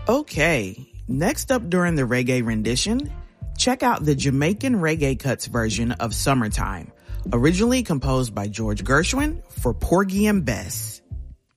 Okay, next up during the reggae rendition, check out the Jamaican Reggae Cuts version of Summertime, originally composed by George Gershwin for Porgy and Bess.